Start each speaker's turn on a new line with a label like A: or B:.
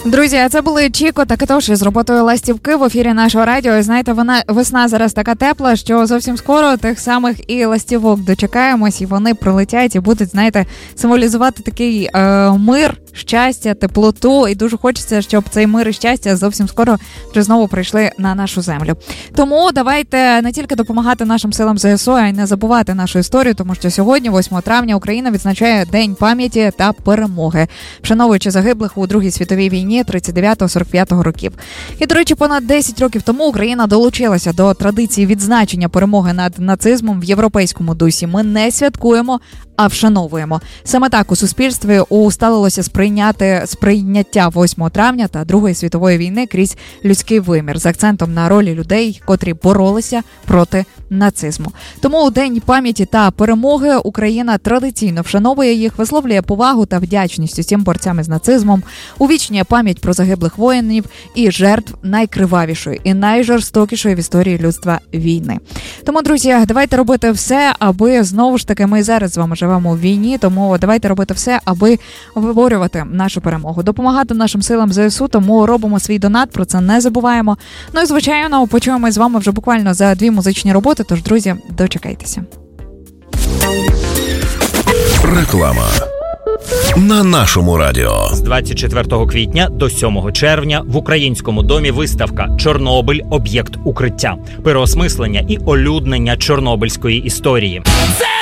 A: Друзі, а це були Чіко та Кетоші з роботою «Ластівки» в ефірі нашого радіо. І знаєте, весна зараз така тепла, що зовсім скоро тих самих і ластівок дочекаємось, і вони прилетять і будуть, знаєте, символізувати такий мир, щастя, теплоту. І дуже хочеться, щоб цей мир і щастя зовсім скоро вже знову прийшли на нашу землю. Тому давайте не тільки допомагати нашим силам ЗСУ, а й не забувати нашу історію, тому що сьогодні, 8 травня, Україна відзначає День пам'яті та перемоги, вшановуючи загиблих у Другій світовій війні 39-45 років. І, до речі, понад 10 років тому Україна долучилася до традиції відзначення перемоги над нацизмом в європейському дусі. Ми не святкуємо, а вшановуємо. Саме так у суспільстві усталилося сприйняття 8 травня та Другої світової війни крізь людський вимір з акцентом на ролі людей, котрі боролися проти нацизму. Тому у День пам'яті та перемоги Україна традиційно вшановує їх, висловлює повагу та вдячність усім борцям із нацизмом, увічнює пам'ять про загиблих воїнів і жертв найкривавішої і найжорстокішої в історії людства війни. Тому, друзі, давайте робити все, аби, знову ж таки, ми зараз з вами живемо в війні, тому давайте робити все, аби виборювати нашу перемогу, допомагати нашим силам ЗСУ, тому робимо свій донат, про це не забуваємо. Ну і, звичайно, почуємось з вами вже буквально за 2 музичні роботи, тож, друзі, дочекайтеся.
B: Реклама на нашому радіо.
C: З 24 квітня до 7 червня в Українському домі виставка «Чорнобиль. Об'єкт укриття». Переосмислення і олюднення чорнобильської історії.